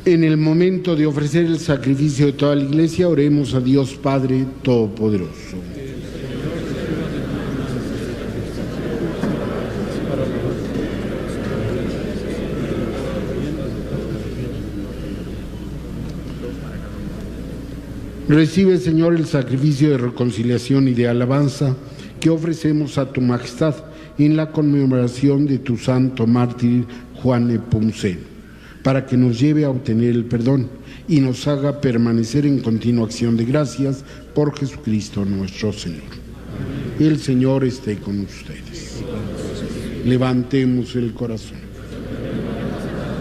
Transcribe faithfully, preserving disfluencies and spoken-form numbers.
En el momento de ofrecer el sacrificio de toda la Iglesia, oremos a Dios Padre Todopoderoso. Recibe, Señor, el sacrificio de reconciliación y de alabanza que ofrecemos a tu majestad en la conmemoración de tu santo mártir Juan Nepomuceno, para que nos lleve a obtener el perdón y nos haga permanecer en continua acción de gracias por Jesucristo nuestro Señor. El Señor esté con ustedes. Levantemos el corazón.